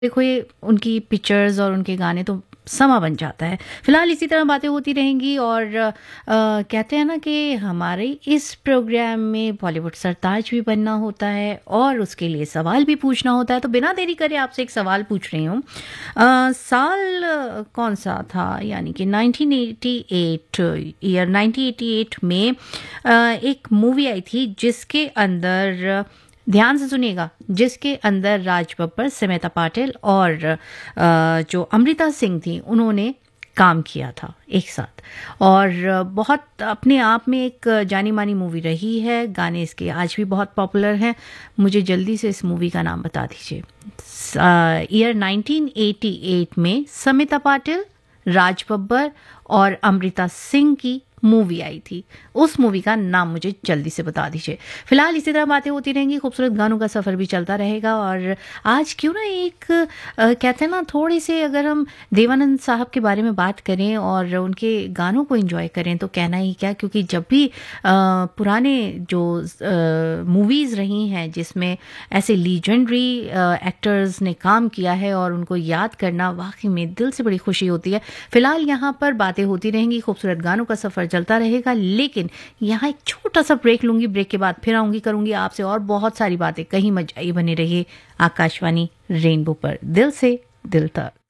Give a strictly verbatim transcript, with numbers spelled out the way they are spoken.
देखो ये उनकी पिक्चर्स और उनके गाने तो समा बन जाता है। फिलहाल इसी तरह बातें होती रहेंगी और अ, कहते हैं ना कि हमारे इस प्रोग्राम में बॉलीवुड सरताज भी बनना होता है और उसके लिए सवाल भी पूछना होता है। तो बिना देरी करे आपसे एक सवाल पूछ रही हूँ। अ, साल अ, कौन सा था, यानी कि nineteen eighty eight, year nineteen eighty eight में अ, एक मूवी आई थी जिसके अंदर, ध्यान से सुनिएगा, जिसके अंदर राज बब्बर, समेता पाटिल और अ, जो अमृता सिंह थी उन्होंने काम किया था एक साथ। और अ, बहुत अपने आप में एक जानी मानी मूवी रही है। गाने इसके आज भी बहुत पॉपुलर हैं। मुझे जल्दी से इस मूवी का नाम बता दीजिए। ईयर नाइनटीन एटी एट में समेता पाटिल, राज बब्बर और अमृता सिंह की मूवी आई थी। उस मूवी का नाम मुझे जल्दी से बता दीजिए। फिलहाल इसी तरह बातें होती रहेंगी, खूबसूरत गानों का सफ़र भी चलता रहेगा। और आज क्यों ना एक अ, कहते हैं ना, थोड़ी से अगर हम देवानंद साहब के बारे में बात करें और उनके गानों को एंजॉय करें तो कहना ही क्या, क्योंकि जब भी अ, पुराने जो मूवीज़ रही हैं जिसमें ऐसे लीजेंडरी एक्टर्स ने काम किया है और उनको याद करना वाकई में दिल से बड़ी खुशी होती है। फिलहाल यहाँ पर बातें होती रहेंगी, खूबसूरत गानों का सफ़र चलता रहेगा, लेकिन यहाँ एक छोटा सा ब्रेक लूंगी। ब्रेक के बाद फिर आऊंगी, करूंगी आपसे और बहुत सारी बातें। कहीं मत जाइए, बने रहिए आकाशवाणी रेनबो पर, दिल से दिल तक।